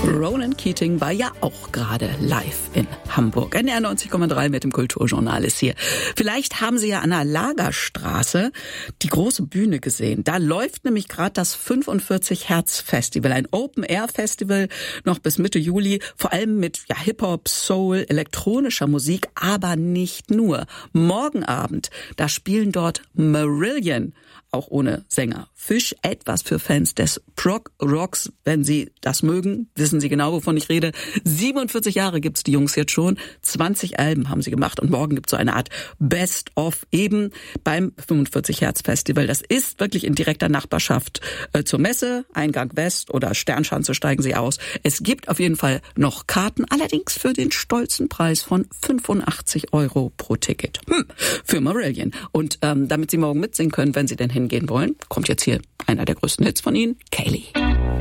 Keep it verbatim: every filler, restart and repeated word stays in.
Ronan Keating war ja auch gerade live in Hamburg. N R neunzig Komma drei mit dem Kulturjournal ist hier. Vielleicht haben Sie ja an der Lagerstraße die große Bühne gesehen. Da läuft nämlich gerade das fünfundvierzig Hertz Festival, ein Open-Air-Festival noch bis Mitte Juli, vor allem mit ja, Hip-Hop, Soul, elektronischer Musik, aber nicht nur. Morgen Abend, da spielen dort Marillion, auch ohne Sänger. Fisch, etwas für Fans des Prog-Rocks, wenn Sie das mögen, wissen Sie genau, wovon ich rede. siebenundvierzig Jahre gibt's die Jungs jetzt schon, zwanzig Alben haben sie gemacht und morgen gibt's so eine Art Best-of eben beim fünfundvierzig Hertz Festival. Das ist wirklich in direkter Nachbarschaft äh, zur Messe, Eingang West oder Sternschanze steigen Sie aus. Es gibt auf jeden Fall noch Karten, allerdings für den stolzen Preis von fünfundachtzig Euro pro Ticket. Hm, für Marillion. Und ähm, damit Sie morgen mitsingen können, wenn Sie denn hingehen wollen, kommt jetzt hier einer der größten Hits von ihnen, Kaylee.